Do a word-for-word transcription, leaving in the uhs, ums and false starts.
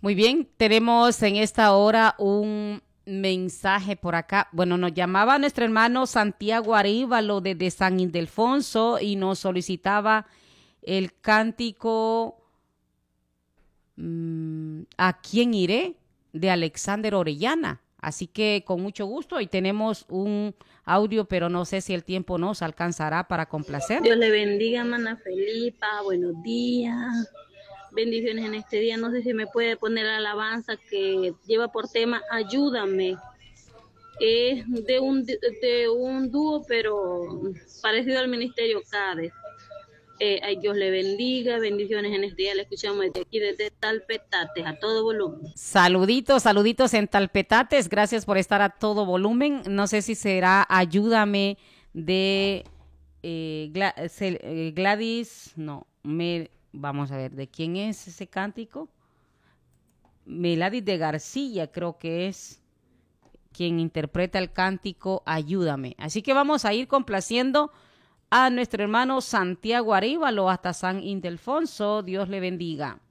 Muy bien, tenemos en esta hora un mensaje por acá. Bueno, nos llamaba nuestro hermano Santiago Arévalo desde San Ildefonso y nos solicitaba el cántico mmm, ¿A quién iré? De Alexander Orellana. Así que con mucho gusto, y tenemos un audio, pero no sé si el tiempo nos alcanzará para complacer. Dios le bendiga, hermana Felipa, buenos días. Bendiciones en este día. No sé si me puede poner la alabanza que lleva por tema Ayúdame. Es de un, de un dúo, pero parecido al Ministerio Cades. Eh, ay, Dios le bendiga, bendiciones en este día. Le escuchamos desde aquí, desde Talpetates, a todo volumen. Saluditos, saluditos en Talpetates. Gracias por estar a todo volumen. No sé si será Ayúdame de eh, Gladys. No, me... Vamos a ver, ¿de quién es ese cántico? Meladis de García, creo que es quien interpreta el cántico Ayúdame. Así que vamos a ir complaciendo a nuestro hermano Santiago Arévalo hasta San Ildefonso. Dios le bendiga.